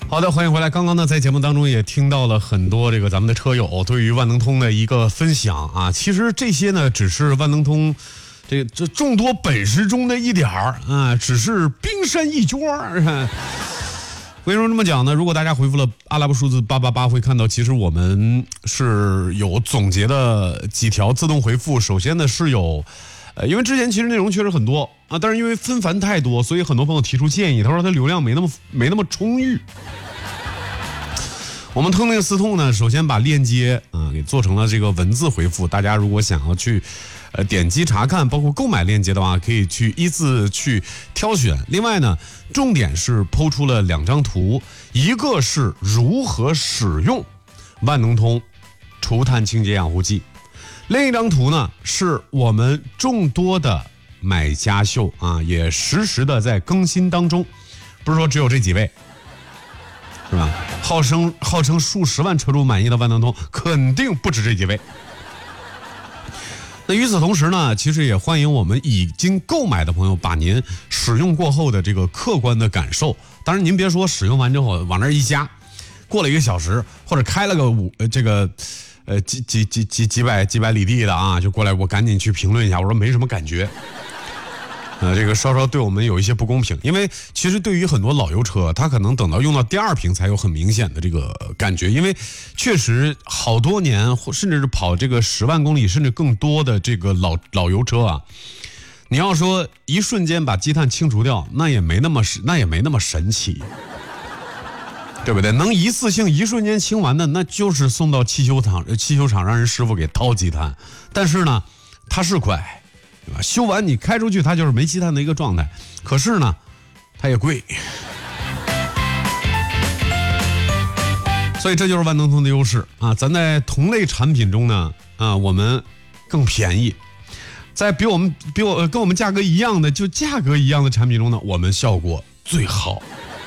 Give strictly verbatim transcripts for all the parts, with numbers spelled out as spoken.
好的，欢迎回来。刚刚呢，在节目当中也听到了很多这个咱们的车友对于万能通的一个分享啊。其实这些呢，只是万能通这这众多本事中的一点儿啊，只是冰山一角儿。为什么这么讲呢？如果大家回复了阿拉伯数字八八八，会看到其实我们是有总结的几条自动回复。首先呢是有，呃，因为之前其实内容确实很多啊，但是因为纷繁太多，所以很多朋友提出建议，他说他流量没那么没那么充裕。我们通那个思通呢，首先把链接啊、呃、给做成了这个文字回复，大家如果想要去呃点击查看，包括购买链接的话，可以去依次去挑选。另外呢，重点是抛出了两张图，一个是如何使用万能通除碳清洁养护剂，另一张图呢是我们众多的买家秀啊，也实时的在更新当中，不是说只有这几位。是吧？号称号称数十万车主满意的万能通，肯定不止这几位。那与此同时呢，其实也欢迎我们已经购买的朋友，把您使用过后的这个客观的感受，当然您别说使用完之后往那一加，过了一个小时或者开了个五呃这个呃几几几几几百几百里地的啊，就过来我赶紧去评论一下，我说没什么感觉。呃，这个稍稍对我们有一些不公平，因为其实对于很多老油车，它可能等到用到第二瓶才有很明显的这个感觉，因为确实好多年，甚至是跑这个十万公里甚至更多的这个老老油车啊，你要说一瞬间把积碳清除掉，那也没那么那也没那么神奇，对不对？能一次性一瞬间清完的，那就是送到汽修厂，汽修厂让人师傅给掏积碳，但是呢，它是快。修完你开出去，它就是没积碳的一个状态。可是呢，它也贵，所以这就是万能通的优势啊！咱在同类产品中呢，啊，我们更便宜；在比我们比我跟我们价格一样的，就价格一样的产品中呢，我们效果最好。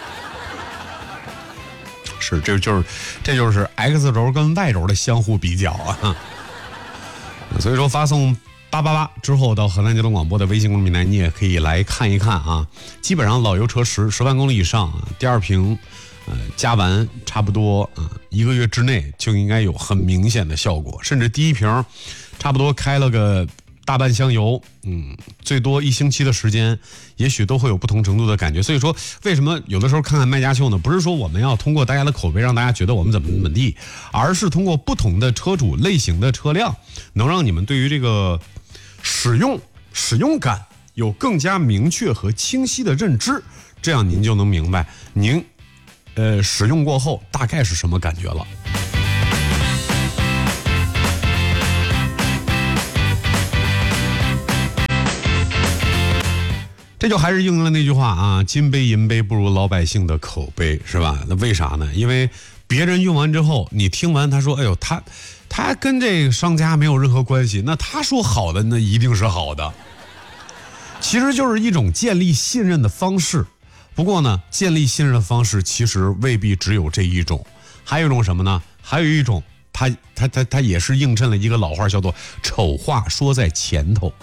是，这就是这就是 X 轴跟 Y 轴的相互比较啊。所以说，发送八八八之后到河南交通广播的微信公众平台，你也可以来看一看啊。基本上老油车十十万公里以上啊，第二瓶，呃，加完差不多啊，一个月之内就应该有很明显的效果，甚至第一瓶，差不多开了个大半箱油，嗯，最多一星期的时间，也许都会有不同程度的感觉。所以说，为什么有的时候看看卖家秀呢？不是说我们要通过大家的口碑让大家觉得我们怎么怎么地，而是通过不同的车主类型的车辆，能让你们对于这个使用使用感有更加明确和清晰的认知，这样您就能明白您呃使用过后大概是什么感觉了。这就还是应了那句话啊，金杯银杯不如老百姓的口碑，是吧？那为啥呢？因为别人用完之后，你听完他说，哎呦，他他跟这个商家没有任何关系，那他说好的，那一定是好的。其实就是一种建立信任的方式。不过呢，建立信任的方式其实未必只有这一种，还有一种什么呢？还有一种，他他他他也是映衬了一个老话，叫做丑话说在前头。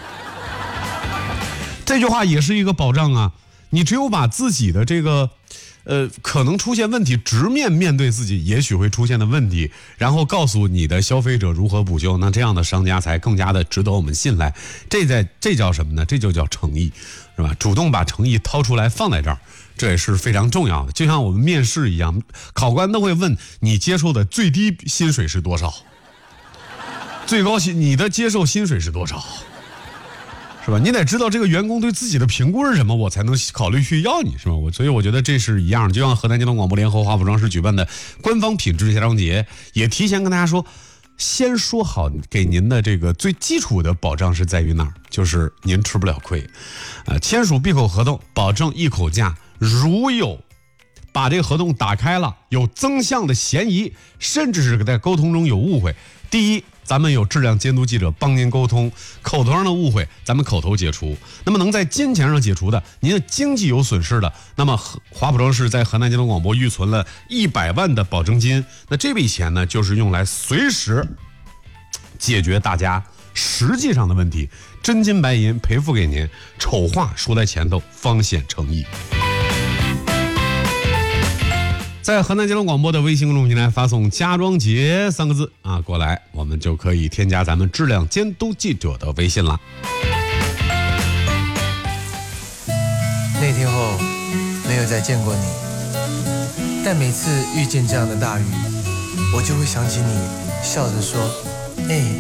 这句话也是一个保障啊！你只有把自己的这个，呃，可能出现问题，直面面对自己也许会出现的问题，然后告诉你的消费者如何补救，那这样的商家才更加的值得我们信赖。这在这叫什么呢？这就叫诚意，是吧？主动把诚意掏出来放在这儿，这也是非常重要的。就像我们面试一样，考官都会问你接受的最低薪水是多少，最高薪你的接受薪水是多少。是吧？你得知道这个员工对自己的评估是什么，我才能考虑去要你，是吧？我所以我觉得这是一样的。就像河南交通广播联合华府装饰举办的官方品质协商节，也提前跟大家说，先说好给您的这个最基础的保障是在于哪儿，就是您吃不了亏。呃，签署闭口合同，保证一口价，如有把这个合同打开了有增项的嫌疑，甚至是在沟通中有误会，第一，咱们有质量监督记者帮您沟通，口头上的误会咱们口头解除。那么能在金钱上解除的，您的经济有损失的，那么华普装饰在河南交通广播预存了一百万的保证金，那这笔钱呢，就是用来随时解决大家实际上的问题，真金白银赔付给您，丑话说在前头，方显诚意。 在河南交通广播的微信公众平台发送家装节三个字啊过来，我们就可以添加咱们质量监督记者的微信了。 那天后没有再见过你，但每次遇见这样的大雨，我就会想起你笑着说，哎